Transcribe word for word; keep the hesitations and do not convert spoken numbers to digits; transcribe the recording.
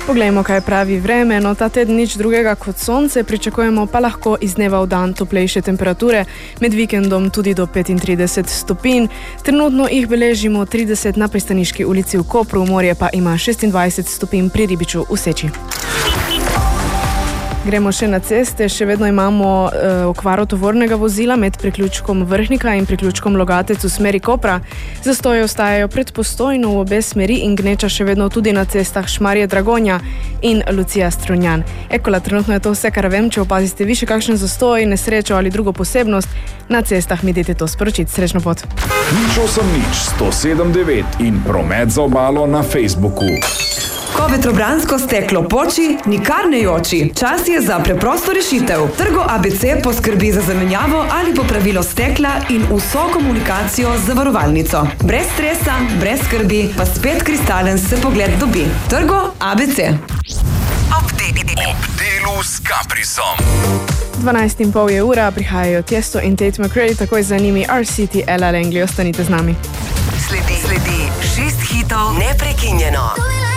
Poglejmo, kaj pravi vreme. No, ta teden nič drugega kot sonce, pričakujemo pa lahko iz dneva v dan toplejše temperature, med vikendom tudi do petintrideset stopinj. Trenutno jih beležimo trideset na Pristaniški ulici v Kopru, morje pa ima šestindvajset stopinj pri Ribiču v Seči. Gremo še na ceste, še vedno imamo e, okvaro tovornega vozila med priključkom Vrhnika in priključkom Logatec v smeri Kopra. Zastoje ostajajo pred Postojno v obe smeri in gneča še vedno tudi na cestah Šmarje Dragonja in Lucija Strunjan. Ekola, trenutno je to vse, kar vem. Če opazite vi še kakšen zastoj, nesrečo ali drugo posebnost na cestah, mi dajte to sporočiti. Srečno pot. Nič osem nič sto sedem devet in promet za obalo na Facebooku. Ko vetrobransko steklo poči, nikar ne joči. Čas je za preprosto rešitev. Trgo A B C poskrbi za zamenjavo ali popravilo stekla in vso komunikacijo z zavarovalnico. Brez stresa, brez skrbi, pa spet kristalen se pogled dobi. Trgo A B C. Ob delu s Caprisom. dvanajst in pol je ura, prihajajo Tiesto in Tate McRae, takoj za njimi R C T, Ella Langley, ostanite z nami. Sledi, sledi šest hitov neprekinjeno.